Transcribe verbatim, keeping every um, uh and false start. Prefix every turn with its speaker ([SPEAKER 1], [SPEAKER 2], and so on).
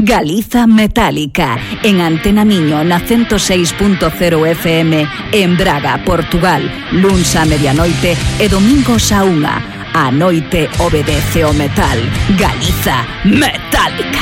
[SPEAKER 1] Galiza Metálica, en Antena Miño na ciento seis punto cero F M en Braga, Portugal, luns a medianoite e domingos a unha. A noite obedece o metal. Galiza Metálica.